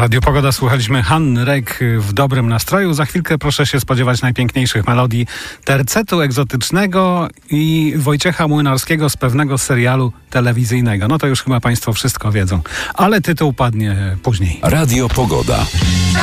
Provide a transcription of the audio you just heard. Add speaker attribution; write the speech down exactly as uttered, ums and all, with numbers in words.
Speaker 1: Radio Pogoda, słuchaliśmy Hanny Rek w dobrym nastroju. Za chwilkę proszę się spodziewać najpiękniejszych melodii tercetu egzotycznego i Wojciecha Młynarskiego z pewnego serialu telewizyjnego. No to już chyba państwo wszystko wiedzą, ale tytuł padnie później.
Speaker 2: Radio Pogoda.